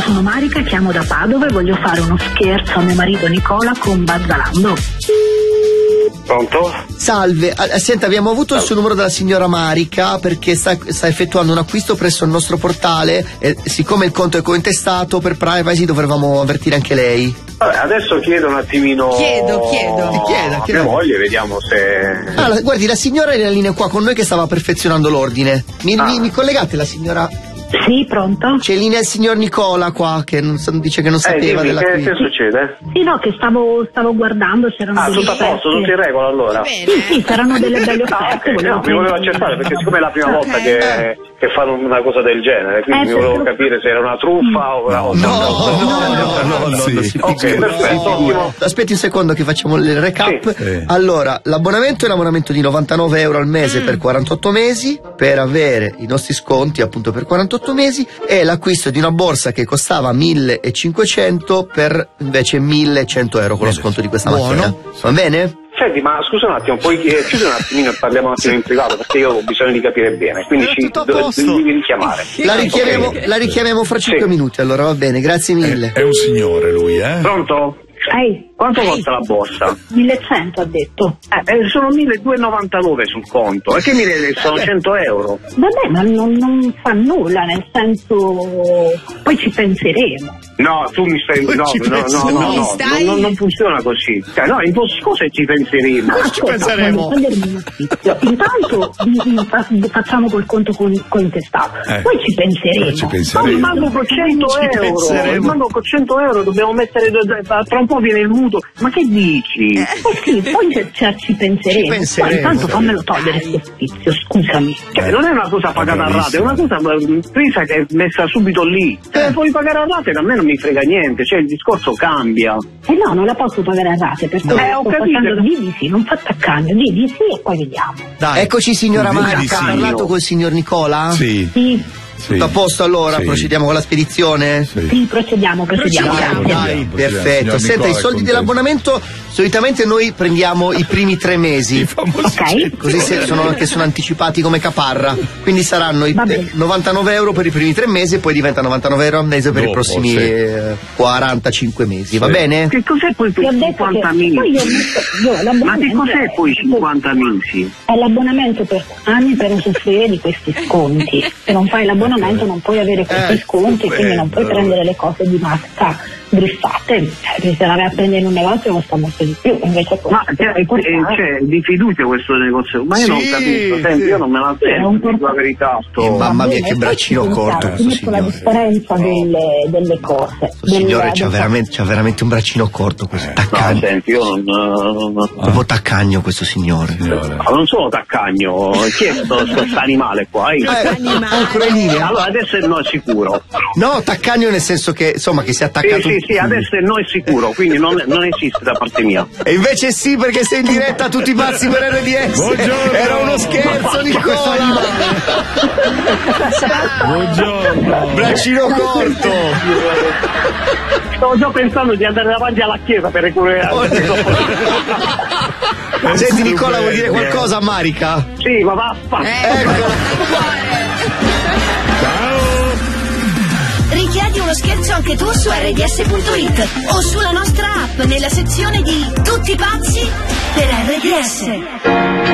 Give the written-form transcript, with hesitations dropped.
sono Marica, chiamo da Padova e voglio fare uno scherzo a mio marito Nicola con Bazzalando. Pronto? Salve, senta, abbiamo avuto il suo numero dalla signora Marica perché sta effettuando un acquisto presso il nostro portale e siccome il conto è cointestato per privacy dovremmo avvertire anche lei. Vabbè, adesso chiedo un attimino. Chiedo. Chieda. Mia moglie, vediamo se. Guardi, la signora è in linea qua con noi che stava perfezionando l'ordine. Mi collegate la signora? Sì, pronto? C'è in linea il signor Nicola qua che dice che non sapeva dimmi, dell'acquisto. che succede? Sì, no, che stavo guardando, c'erano delle Tutto a posto, tutto in regola allora? Sì, c'erano delle belle offerte. No, mi volevo accertare perché siccome è la prima volta che fanno una cosa del genere, quindi mi volevo capire se era una truffa o No. Sì. Ok, perfetto, ottimo. Aspetti un secondo che facciamo il recap. Sì. Allora, l'abbonamento è un abbonamento di 99 euro al mese per 48 mesi per avere i nostri sconti appunto per 48 mesi e l'acquisto di una borsa che costava 1.500 per invece 1.100 euro con lo sconto di questa macchina. Va bene? Senti, ma scusa un attimo, puoi chiudere un attimino e parliamo un attimo in privato perché io ho bisogno di capire bene, quindi ci devi richiamare. La richiamiamo fra 5 minuti, allora va bene, grazie mille. È un signore lui, eh? Pronto? Ehi, Quanto costa la borsa? 1100 ha detto. Sono 1.299 sul conto. E che mi sono 100 euro? Vabbè, ma non fa nulla, nel senso, poi ci penseremo. No, tu mi stai. No, non funziona così. Cioè, no, cosa ci penseremo? Ci penseremo. Intanto facciamo col conto cointestato, poi ci penseremo. Ma rimango con 100 euro, dobbiamo mettere tra un po' viene il mutuo. Ma che dici? Sì, poi ci penseremo. Poi intanto fammelo togliere questo spizio, scusami. Cioè, non è una cosa pagata a rate, è una cosa presa che è messa subito lì. Se la puoi pagare a rate, a me non mi frega niente, cioè il discorso cambia. No, non la posso pagare a rate, perché ho capito. Di sì, non fa taccagno, di sì e poi vediamo. Dai. Eccoci signora Marica, ha parlato col signor Nicola? Sì. Tutto a posto allora? Procediamo con la spedizione? Sì, procediamo. Dai, perfetto. Senta, i soldi dell'abbonamento solitamente noi prendiamo i primi 3 mesi. Ok. Così sono anticipati come caparra. Quindi saranno 99 euro per i primi 3 mesi e poi diventa 99 euro al mese per i prossimi 45 mesi. Va bene? Che cos'è poi per 50 mesi? Ma che cos'è poi 50 mesi? È l'abbonamento per anni per usufruire di questi sconti. Se non fai l'abbonamento non puoi avere questi sconti, quindi non puoi prendere le cose di marca griffate. Se la vai a prendere in un negozio costa molto di più, invece c'è di fiducia questo negozio, ma io non capisco, senti, io non me la sento, la verità. Mamma mia, che braccino corto questo signore. La differenza delle cose. Signore, c'ha veramente un braccino corto questo. Taccagno. No, senti, io non proprio taccagno questo signore. Ma non sono taccagno, chi è questo animale qua? Ancora in linea? Allora adesso no è sicuro. No, taccagno nel senso che insomma che si è attaccato. Sì, adesso no è sicuro, quindi non esiste da parte mia. E invece sì, perché sei in diretta a tutti i pazzi per RDS. Buongiorno. Era uno scherzo, Nicola. Buongiorno. Braccino corto. Stavo già pensando di andare davanti alla chiesa per recuperare. Senti Nicola, vuol dire qualcosa a Marica? Sì, ma vaffanculo. Richiedi uno scherzo anche tu su rds.it o sulla nostra app nella sezione di Tutti pazzi per RDS.